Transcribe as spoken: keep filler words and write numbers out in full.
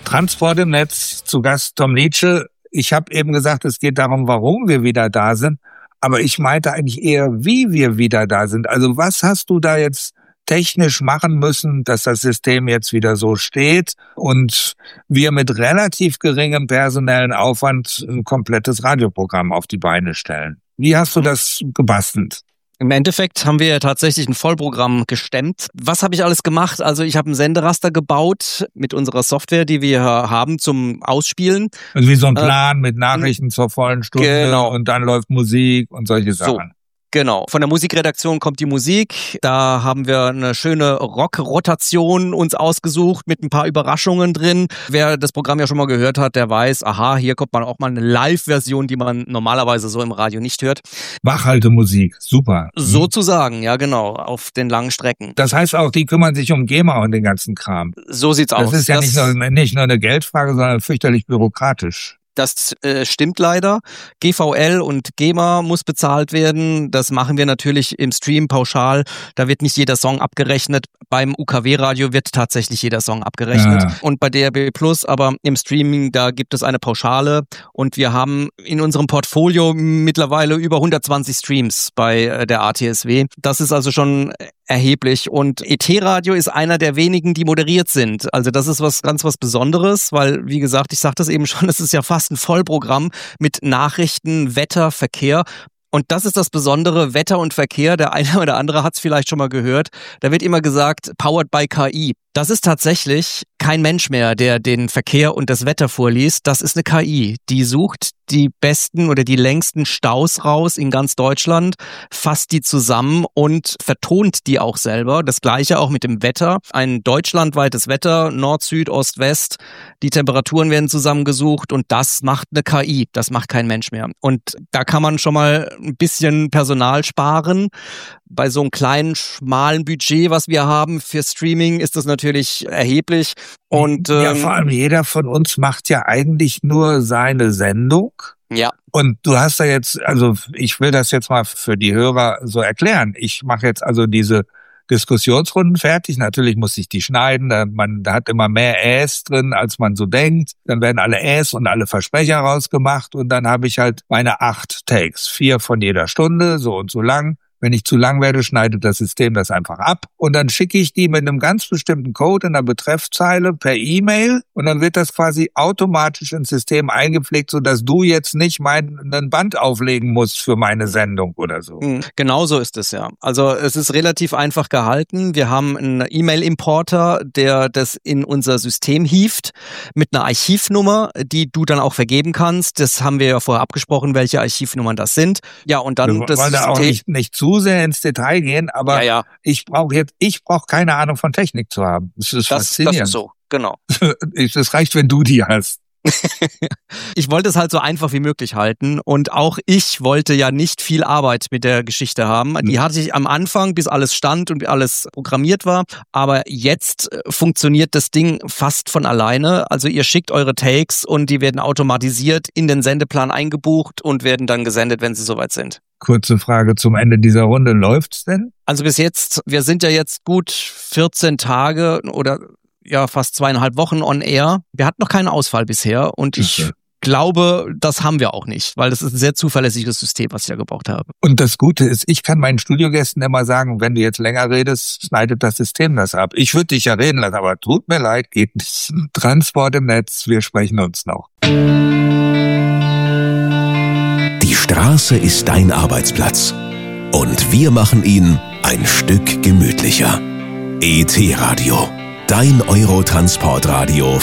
Transport im Netz, zu Gast Tom Nietzsche. Ich habe eben gesagt, es geht darum, warum wir wieder da sind. Aber ich meinte eigentlich eher, wie wir wieder da sind. Also was hast du da jetzt technisch machen müssen, dass das System jetzt wieder so steht und wir mit relativ geringem personellen Aufwand ein komplettes Radioprogramm auf die Beine stellen? Wie hast du das gebastelt? Im Endeffekt haben wir ja tatsächlich ein Vollprogramm gestemmt. Was habe ich alles gemacht? Also ich habe ein Senderaster gebaut mit unserer Software, die wir haben zum Ausspielen. Also wie so ein Plan äh, mit Nachrichten zur vollen Stunde genau. Und dann läuft Musik und solche Sachen. So. Genau. Von der Musikredaktion kommt die Musik. Da haben wir eine schöne Rock-Rotation uns ausgesucht mit ein paar Überraschungen drin. Wer das Programm ja schon mal gehört hat, der weiß, aha, hier kommt man auch mal eine Live-Version, die man normalerweise so im Radio nicht hört. Wachhaltemusik, super. Sozusagen, ja genau, auf den langen Strecken. Das heißt auch, die kümmern sich um GEMA und den ganzen Kram. So sieht's das aus. Das ist ja das nicht nur, nicht nur eine Geldfrage, sondern fürchterlich bürokratisch. Das äh, stimmt leider. G V L und GEMA muss bezahlt werden. Das machen wir natürlich im Stream pauschal. Da wird nicht jeder Song abgerechnet. Beim U K W-Radio wird tatsächlich jeder Song abgerechnet. Ja. Und bei D R B Plus, aber im Streaming, da gibt es eine Pauschale. Und wir haben in unserem Portfolio mittlerweile über hundertzwanzig Streams bei äh, der A T S W. Das ist also schon erheblich. Und E T-Radio ist einer der wenigen, die moderiert sind. Also das ist was ganz was Besonderes, weil, wie gesagt, ich sagte es eben schon, es ist ja fast ein Vollprogramm mit Nachrichten, Wetter, Verkehr. Und das ist das Besondere, Wetter und Verkehr. Der eine oder andere hat es vielleicht schon mal gehört. Da wird immer gesagt, powered by K I. Das ist tatsächlich kein Mensch mehr, der den Verkehr und das Wetter vorliest. Das ist eine K I. Die sucht die besten oder die längsten Staus raus in ganz Deutschland, fasst die zusammen und vertont die auch selber. Das Gleiche auch mit dem Wetter. Ein deutschlandweites Wetter, Nord, Süd, Ost, West. Die Temperaturen werden zusammengesucht und das macht eine K I. Das macht kein Mensch mehr. Und da kann man schon mal ein bisschen Personal sparen. Bei so einem kleinen, schmalen Budget, was wir haben für Streaming, ist das natürlich erheblich. Und ähm, ja, vor allem jeder von uns macht ja eigentlich nur seine Sendung. Ja. Und du hast da jetzt, also ich will das jetzt mal für die Hörer so erklären. Ich mache jetzt also diese Diskussionsrunden fertig. Natürlich muss ich die schneiden. Da, man, da hat immer mehr Äs drin, als man so denkt. Dann werden alle Äs und alle Versprecher rausgemacht. Und dann habe ich halt meine acht Takes. Vier von jeder Stunde, so und so lang. Wenn ich zu lang werde, schneidet das System das einfach ab. Und dann schicke ich die mit einem ganz bestimmten Code in der Betreffzeile per E-Mail. Und dann wird das quasi automatisch ins System eingepflegt, sodass du jetzt nicht meinen Band auflegen musst für meine Sendung oder so. Genau so ist es ja. Also es ist relativ einfach gehalten. Wir haben einen E-Mail-Importer, der das in unser System hieft mit einer Archivnummer, die du dann auch vergeben kannst. Das haben wir ja vorher abgesprochen, welche Archivnummern das sind. Ja, und dann wir das wollen da auch nicht, nicht zu sehr ins Detail gehen, aber ja, ja. ich brauche jetzt, ich brauche keine Ahnung von Technik zu haben. Das ist das, faszinierend. Das ist so, genau. Es reicht, wenn du die hast. Ich wollte es halt so einfach wie möglich halten und auch ich wollte ja nicht viel Arbeit mit der Geschichte haben. Die hatte ich am Anfang, bis alles stand und alles programmiert war, aber jetzt funktioniert das Ding fast von alleine. Also ihr schickt eure Takes und die werden automatisiert in den Sendeplan eingebucht und werden dann gesendet, wenn sie soweit sind. Kurze Frage zum Ende dieser Runde. Läuft's denn? Also bis jetzt, wir sind ja jetzt gut vierzehn Tage oder ja fast zweieinhalb Wochen on air. Wir hatten noch keinen Ausfall bisher und ich okay. glaube, das haben wir auch nicht, weil das ist ein sehr zuverlässiges System, was ich ja gebaut habe. Und das Gute ist, ich kann meinen Studiogästen immer sagen, wenn du jetzt länger redest, schneidet das System das ab. Ich würde dich ja reden lassen, aber tut mir leid, geht nicht. Transport im Netz, wir sprechen uns noch. Die Straße ist dein Arbeitsplatz und wir machen ihn ein Stück gemütlicher. E T-Radio, dein Eurotransportradio